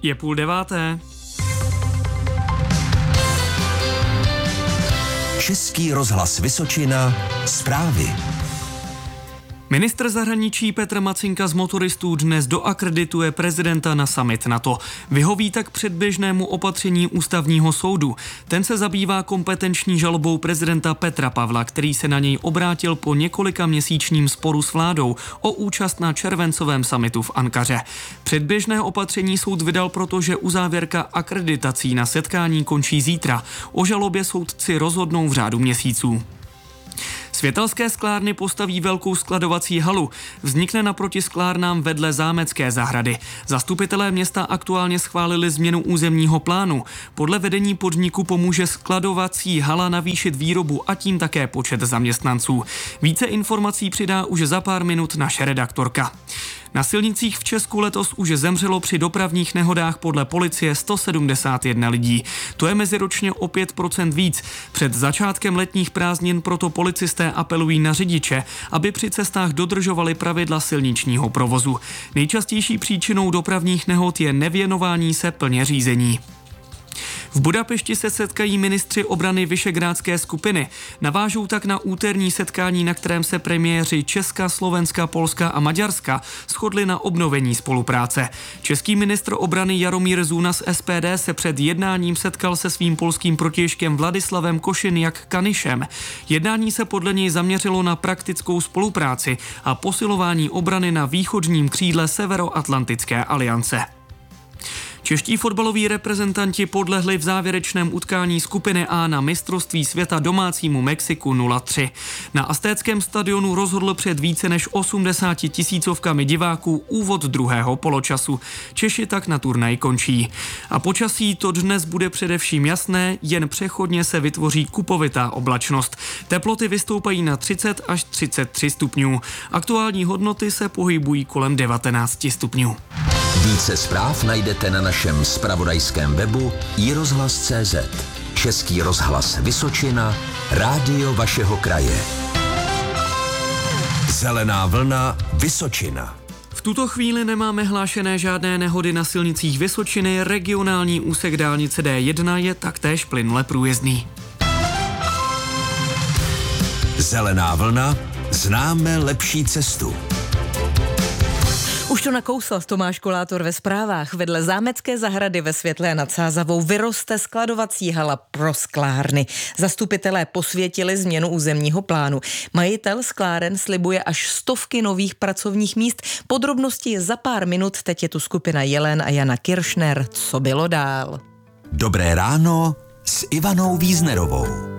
Je 8:30. Český rozhlas Vysočina, zprávy. Ministr zahraničí Petr Macinka z motoristů dnes doakredituje prezidenta na summit NATO. Vyhoví tak předběžnému opatření ústavního soudu. Ten se zabývá kompetenční žalobou prezidenta Petra Pavla, který se na něj obrátil po několika měsíčním sporu s vládou o účast na červencovém summitu v Ankaře. Předběžné opatření soud vydal, protože uzávěrka akreditací na setkání končí zítra. O žalobě soudci rozhodnou v řádu měsíců. Světelské sklárny postaví velkou skladovací halu. Vznikne naproti sklárnám vedle zámecké zahrady. Zastupitelé města aktuálně schválili změnu územního plánu. Podle vedení podniku pomůže skladovací hala navýšit výrobu a tím také počet zaměstnanců. Více informací přidá už za pár minut naše redaktorka. Na silnicích v Česku letos už zemřelo při dopravních nehodách podle policie 171 lidí. To je meziročně o 5% víc. Před začátkem letních prázdnin proto policisté apelují na řidiče, aby při cestách dodržovali pravidla silničního provozu. Nejčastější příčinou dopravních nehod je nevěnování se plně řízení. V Budapešti se setkají ministři obrany Visegrádské skupiny. Navážou tak na úterní setkání, na kterém se premiéři Česka, Slovenska, Polska a Maďarska shodli na obnovení spolupráce. Český ministr obrany Jaromír Zuna z SPD se před jednáním setkal se svým polským protějškem Vladislavem Košiniak-Kanyšem. Jednání se podle něj zaměřilo na praktickou spolupráci a posilování obrany na východním křídle Severoatlantické aliance. Čeští fotbaloví reprezentanti podlehli v závěrečném utkání skupiny A na mistrovství světa domácímu Mexiku 0-3. Na Aztéckém stadionu rozhodl před více než 80 tisícovkami diváků úvod druhého poločasu. Češi tak na turnaj končí. A počasí to dnes bude především jasné, jen přechodně se vytvoří kupovitá oblačnost. Teploty vystoupají na 30 až 33 stupňů. Aktuální hodnoty se pohybují kolem 19 stupňů. Více zpráv najdete na našem zpravodajském webu iRozhlas.cz. Český rozhlas Vysočina, rádio vašeho kraje. Zelená vlna Vysočina. V tuto chvíli nemáme hlášené žádné nehody na silnicích Vysočiny, regionální úsek dálnice D1 je taktéž plynule průjezdný. Zelená vlna, známe lepší cestu. Už to nakousl Tomáš Kolátor ve zprávách. Vedle zámecké zahrady ve Světlé nad Sázavou vyroste skladovací hala pro sklárny. Zastupitelé posvětili změnu územního plánu. Majitel skláren slibuje až 100 nových pracovních míst. Podrobnosti za pár minut, teď je tu skupina Jelen a Jana Kiršner. Co bylo dál? Dobré ráno s Ivanou Víznerovou.